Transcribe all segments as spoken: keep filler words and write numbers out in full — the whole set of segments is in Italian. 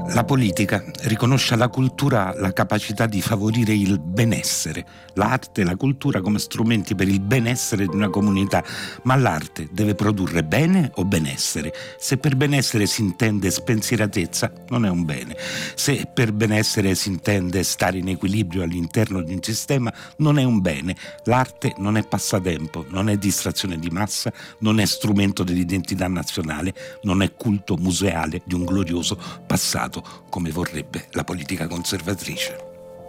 La politica riconosce alla cultura la capacità di favorire il benessere, l'arte e la cultura come strumenti per il benessere di una comunità, ma l'arte deve produrre bene o benessere. Se per benessere si intende spensieratezza, non è un bene. Se per benessere si intende stare in equilibrio all'interno di un sistema, non è un bene. L'arte non è passatempo, non è distrazione di massa, non è strumento dell'identità nazionale, non è culto museale di un glorioso passato, come vorrebbe la politica conservatrice.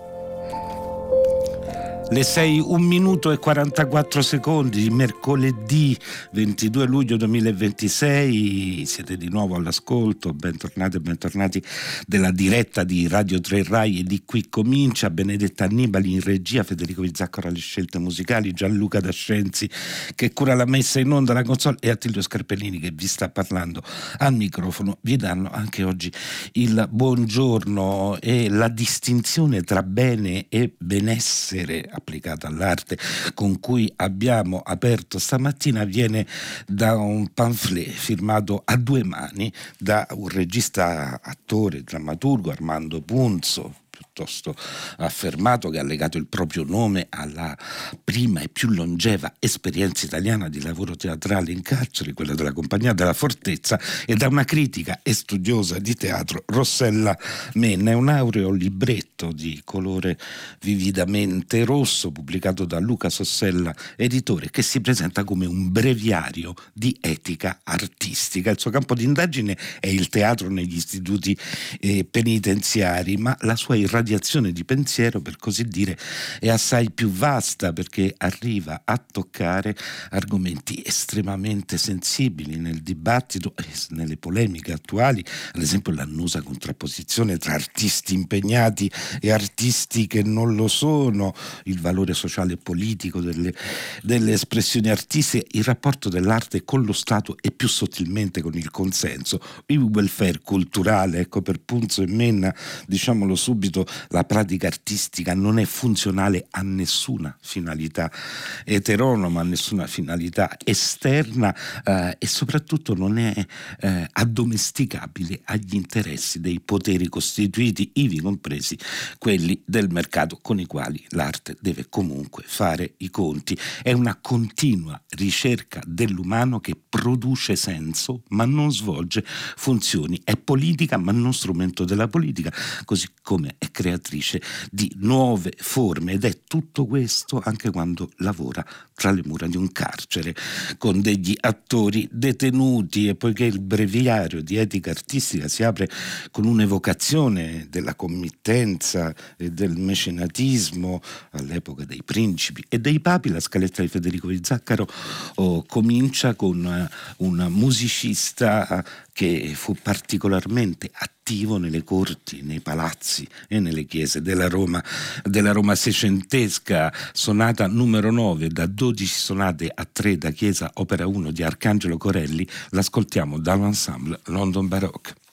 Le sei, un minuto e quarantaquattro secondi di mercoledì ventidue luglio duemilaventisei, siete di nuovo all'ascolto, bentornati e bentornati della diretta di Radio tre Rai e di Qui Comincia. Benedetta Annibali in regia, Federico Vizzaccaro alle scelte musicali, Gianluca Dascenzi che cura la messa in onda, la console, e Attilio Scarpellini che vi sta parlando al microfono. Vi danno anche oggi il buongiorno e la distinzione tra bene e benessere applicata all'arte con cui abbiamo aperto stamattina viene da un pamphlet firmato a due mani da un regista, attore, drammaturgo, Armando Punzo, piuttosto affermato, che ha legato il proprio nome alla prima e più longeva esperienza italiana di lavoro teatrale in carcere, quella della Compagnia della Fortezza, e da una critica e studiosa di teatro, Rossella Menna. È un aureo libretto di colore vividamente rosso pubblicato da Luca Sossella, editore, che si presenta come un breviario di etica artistica. Il suo campo di indagine è il teatro negli istituti eh, penitenziari, ma la sua irradiazione di pensiero, per così dire, è assai più vasta, perché arriva a toccare argomenti estremamente sensibili nel dibattito e nelle polemiche attuali, ad esempio l'annosa contrapposizione tra artisti impegnati e artisti che non lo sono, il valore sociale e politico delle, delle espressioni artistiche, il rapporto dell'arte con lo Stato e più sottilmente con il consenso, il welfare culturale. Ecco, per Punzo e Menna, diciamolo subito, la pratica artistica non è funzionale a nessuna finalità eteronoma, a nessuna finalità esterna eh, e soprattutto non è eh, addomesticabile agli interessi dei poteri costituiti, ivi compresi quelli del mercato, con i quali l'arte deve comunque fare i conti. È una continua ricerca dell'umano che produce senso ma non svolge funzioni, è politica ma non strumento della politica, così come è creatrice di nuove forme, ed è tutto questo anche quando lavora tra le mura di un carcere con degli attori detenuti. E poiché il breviario di etica artistica si apre con un'evocazione della committenza e del mecenatismo all'epoca dei principi e dei papi, la scaletta di Federico Vizzaccaro oh, comincia con uh, un musicista uh, che fu particolarmente attivo nelle corti, nei palazzi e nelle chiese della Roma, della Roma seicentesca, sonata numero nove, da dodici sonate a tre da chiesa, opera uno di Arcangelo Corelli. L'ascoltiamo dall'ensemble London Baroque.